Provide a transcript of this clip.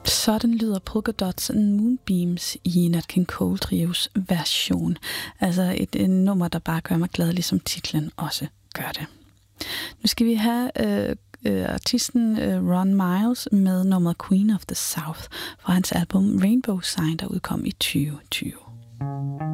Sådan lyder Polka Dots and Moonbeams i Nat King Cole Trios version. Altså et nummer, der bare gør mig glad, ligesom titlen også gør det. Nu skal vi have artisten Ron Miles med nummeret Queen of the South fra hans album Rainbow Sign, der udkom i 2020.